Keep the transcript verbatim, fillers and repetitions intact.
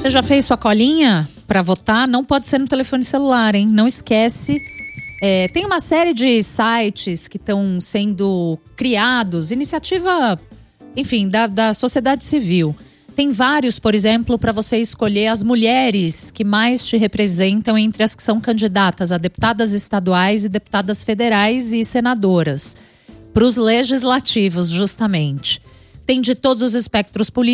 Você já fez sua colinha para votar? Não pode ser no telefone celular, hein? Não esquece. É, tem uma série de sites que estão sendo criados, iniciativa, enfim, da, da sociedade civil. Tem vários, por exemplo, para você escolher as mulheres que mais te representam entre as que são candidatas a deputadas estaduais e deputadas federais e senadoras. Para os legislativos, justamente. Tem de todos os espectros políticos.